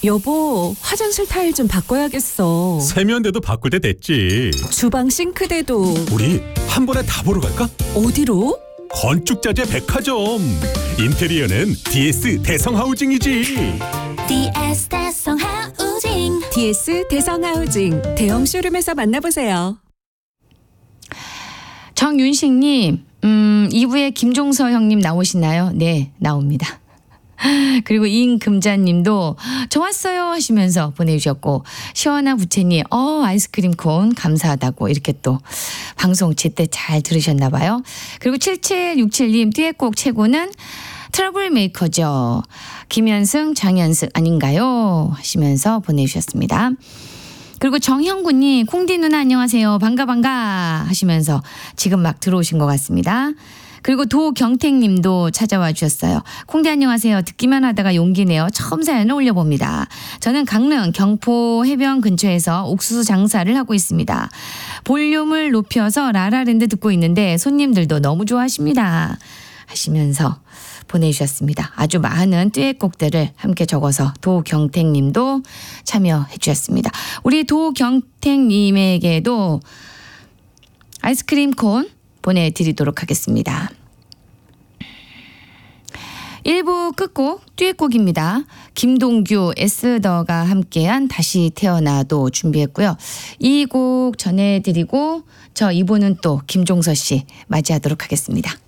여보, 화장실 타일 좀 바꿔야겠어. 세면대도 바꿀 때 됐지. 주방 싱크대도. 우리 한 번에 다 보러 갈까? 어디로? 건축자재 백화점. 인테리어는 DS 대성하우징이지. DS 대성하우징. DS 대성하우징 대형 쇼룸에서 만나보세요. 정윤식님, 2부에 김종서 형님 나오시나요? 네, 나옵니다. 그리고 임금자님도 좋았어요 하시면서 보내주셨고, 시원한 부채님 아이스크림 콘 감사하다고 이렇게 또 방송 제때 잘 들으셨나 봐요. 그리고 7767님 듀엣곡 최고는 트러블 메이커죠. 김현승 장현승 아닌가요 하시면서 보내주셨습니다. 그리고 정형구님 콩디 누나 안녕하세요 반가 하시면서 지금 막 들어오신 것 같습니다. 그리고 도경택님도 찾아와 주셨어요. 콩디 안녕하세요. 듣기만 하다가 용기 내어 처음 사연을 올려봅니다. 저는 강릉 경포 해변 근처에서 옥수수 장사를 하고 있습니다. 볼륨을 높여서 라라랜드 듣고 있는데 손님들도 너무 좋아하십니다 하시면서 보내주셨습니다. 아주 많은 듀엣곡들을 함께 적어서 도경택님도 참여해 주셨습니다. 우리 도경택님에게도 아이스크림 콘 보내드리도록 하겠습니다. 1부 끝곡 듀엣곡입니다. 김동규, 에스더가 함께한 다시 태어나도 준비했고요. 이 곡 전해드리고 저 2부는 또 김종서 씨 맞이하도록 하겠습니다.